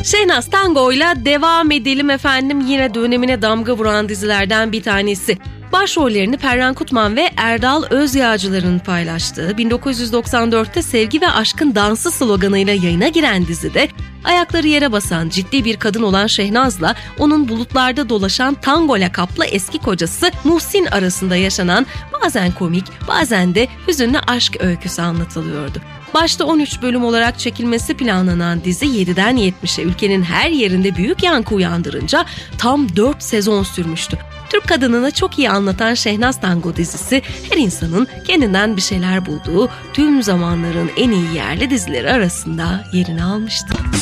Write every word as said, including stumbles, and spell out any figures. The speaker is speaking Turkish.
Şehnaz Tango'yla devam edelim efendim. Yine dönemine damga vuran dizilerden bir tanesi. Başrollerini Perran Kutman ve Erdal Özyağcılar'ın paylaştığı bin dokuz yüz doksan dörtte Sevgi ve Aşkın Dansı sloganıyla yayına giren dizide ayakları yere basan ciddi bir kadın olan Şehnaz'la onun bulutlarda dolaşan tango lakaplı eski kocası Muhsin arasında yaşanan bazen komik bazen de hüzünlü aşk öyküsü anlatılıyordu. Başta on üç bölüm olarak çekilmesi planlanan dizi yediden yetmişe ülkenin her yerinde büyük yankı uyandırınca tam dört sezon sürmüştü. Türk kadınını çok iyi anlatan Şehnaz Tango dizisi her insanın kendinden bir şeyler bulduğu tüm zamanların en iyi yerli dizileri arasında yerini almıştı.